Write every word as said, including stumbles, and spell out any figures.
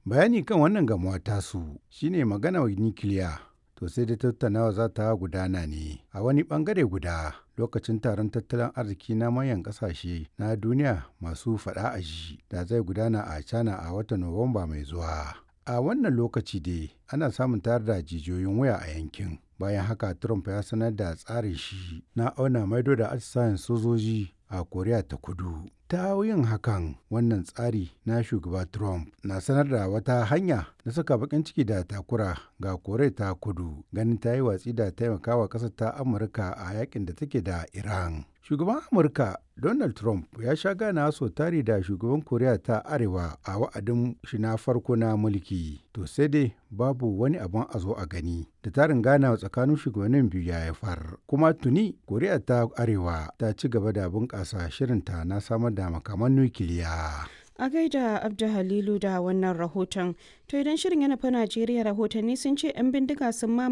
Bayani kan wannan gamuwa tasu shine magana nukiliya. To sai da tattaunawa za ta gudana ne a wani bangare guda lokacin taron tattalin arziki na manyan kasashe na duniya masu faɗa a ji da zai gudana a China a watan Nuwamba mai zuwa. A wannan lokaci dai ana samun tayar da jijiyoyin waya a yankin. Bayan haka Trump ya sanar da tsarin shi na auna maido da atisayen sojoji a Koriya ta Kudu. Ta yin hakan wannan tsari na shugaba Trump na sanar da wata hanya na saka bakin ciki da takura ga Koriya ta Kudu ganin ta yi watsi da taimakawa ƙasar ta Amurka a yakin da take da Iran. Shugaban Amurka Donald Trump ya sha gana so tari da shugaban Koriya ta Arewa a wa'adin shi na farko na mulki. To sai dai babu wani abin a zo a gani da tarin ganawa tsakanin shugabannin biyu ya haifar. Kuma tuni Koriya ta Arewa ta ci gaba da bunƙasa shirinta na samar da makaman nukiliya. A gaida Abdu Halilu da wannan rahoton. To idan shirin yana fa Najeriya rahotanni sun ce 'yan bindiga sun mamaye